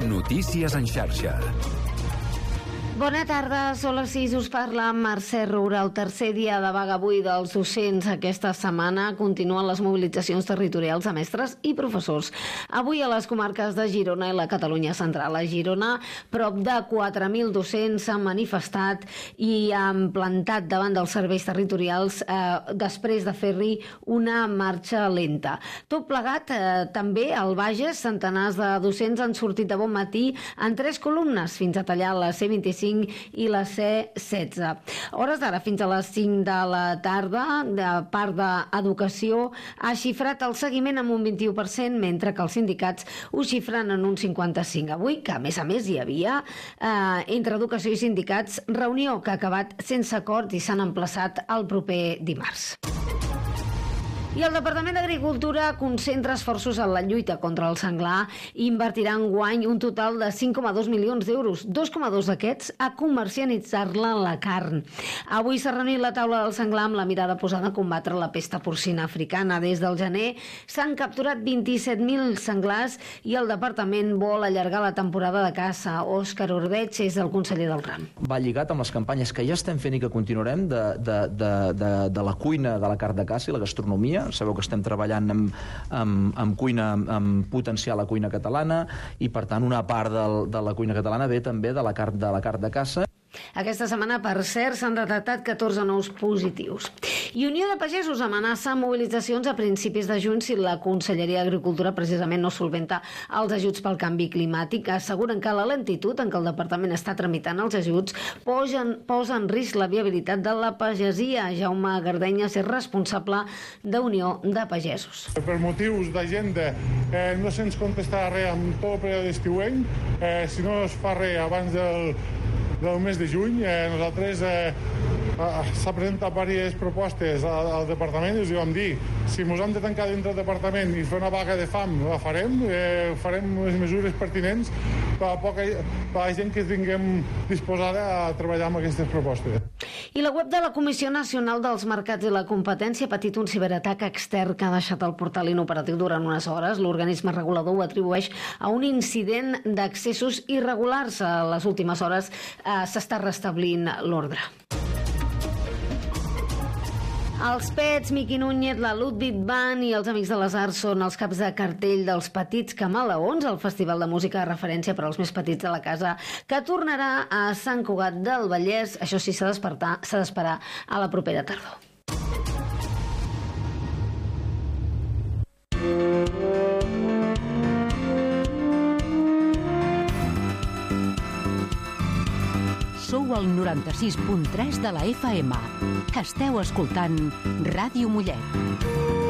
Notícies en xarxa. Bona tarda, són les 6, us parla Mercè Roura. El tercer dia de vaga avui dels docents aquesta setmana continuen les mobilitzacions territorials de mestres i professors. Avui a les comarques de Girona i la Catalunya Central. A Girona, prop de 4.000 docents s'han manifestat i han plantat davant dels serveis territorials després de fer-hi una marxa lenta. Tot plegat, també al Bages, centenars de docents han sortit de bon matí en 3 columnes fins a tallar la C25 i la C16. Hores d'ara fins a les 5 de la tarda, de part d'Educació ha xifrat el seguiment amb un 21%, mentre que els sindicats ho xifren en un 55%. Avui, que a més hi havia entre Educació i sindicats reunió que ha acabat sense acord i s'han emplaçat el proper dimarts. I el Departament d'Agricultura concentra esforços en la lluita contra el senglar i invertirà enguany un total de 5,2 milions d'euros, 2,2 d'aquests a comercialitzar-la la carn. Avui s'ha reunit la taula del senglar amb la mirada posada a combatre la pesta porcina africana. Des del gener s'han capturat 27.000 senglars i el departament vol allargar la temporada de caça. Òscar Ordeig és el conseller del ram. Va lligat amb les campanyes que ja estem fent i que continuarem de la cuina de la carn de caça i la gastronomia. Sabeu que estem treballant amb cuina, amb potenciar la cuina catalana, i per tant una part de la cuina catalana ve també de la carn de caça. Aquesta setmana, per cert, s'han detectat 14 nous positius. I Unió de Pagesos amenaça mobilitzacions a principis de juny si la Conselleria d'Agricultura precisament no solventa els ajuts pel canvi climàtic. Asseguren que la lentitud en què el departament està tramitant els ajuts posa en risc la viabilitat de la pagesia. Jaume Gardenyes és responsable d'Unió de Pagesos. Per motius d'agenda no se'ns contestarà res amb tot el període estiuenc. Si no es fa res abans del mes de juny, nosaltres s'ha presentat diverses propostes al departament i us vam dir, si ens hem de tancar dintre del departament i fer una vaga de fam, la farem, farem les mesures pertinents per la gent que tinguem disposada a treballar amb aquestes propostes. I la web de la Comissió Nacional dels Mercats i la Competència ha patit un ciberatac extern que ha deixat el portal inoperatiu durant unes hores. L'organisme regulador ho atribueix a un incident d'accessos irregulars. A les últimes hores s'està restablint l'ordre. Els Pets, Miqui Núñez, la Ludwig Band i els Amics de les Arts són els caps de cartell dels Petits Camaleons, el festival de música de referència per als més petits de la casa, que tornarà a Sant Cugat del Vallès. Això sí, s'ha d'esperar a la propera tardor. Sou al 96.3 de la FM. Esteu escoltant Ràdio Mollet.